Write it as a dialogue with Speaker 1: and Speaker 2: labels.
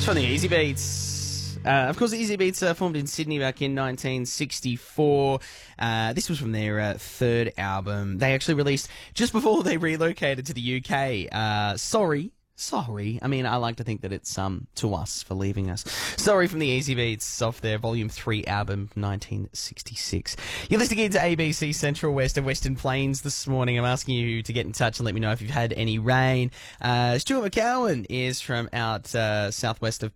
Speaker 1: From the Easy Beats. Of course, the Easy Beats formed in Sydney back in 1964. This was from their third album. They actually released just before they relocated to the UK. Sorry. I mean, I like to think that it's to us for leaving us. Sorry from the Easy Beats off their Volume 3 album, 1966. You're listening to ABC Central West and Western Plains this morning. I'm asking you to get in touch and let me know if you've had any rain. Stuart McCowan is from out southwest of